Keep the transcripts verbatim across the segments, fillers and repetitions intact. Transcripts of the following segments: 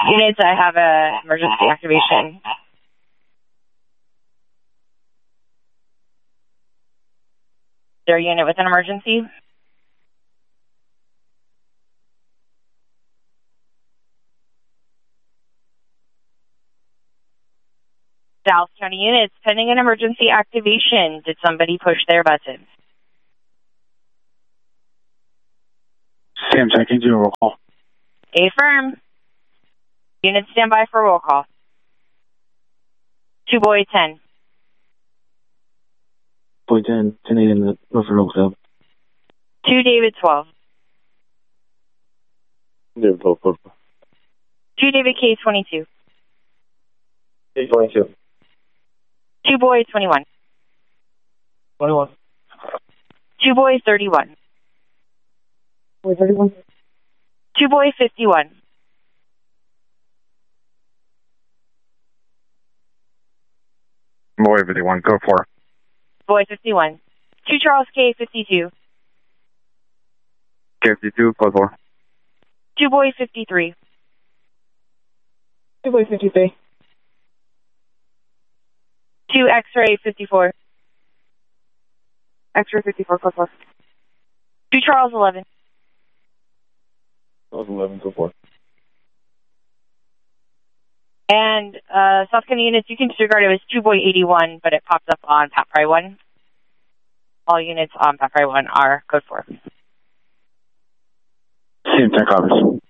Units, I have a emergency activation. Is there a unit with an emergency? Dallas County units, pending an emergency activation. Did somebody push their button? Sam, I can do a roll call. Affirm. Units stand by for roll call. Two Boy ten. Boy ten, ten eight in the Norfolk Road Club. Two David twelve. David twelve, twelve. Two David K twenty-two. K twenty-two. Two Boy twenty-one. twenty-one. Two Boy thirty-one. Boy thirty-one. Two Boy fifty-one. Boy fifty-one, go for. Boy fifty-one. Two Charles K fifty-two. K fifty-two, go for. Two Boy fifty-three. Two Boy fifty-three. Two X-ray fifty-four. X-ray fifty-four, plus plus. Two Charles eleven. Charles eleven, go for. And uh, South County units, you can disregard it was two Boy eighty-one, but it pops up on Pat Fry one. All units on Pat Fry one are code four. Same ten copies.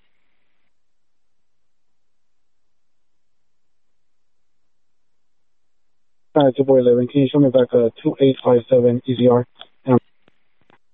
Uh, two Boy eleven, can you show me back uh, two eight five seven E Z R?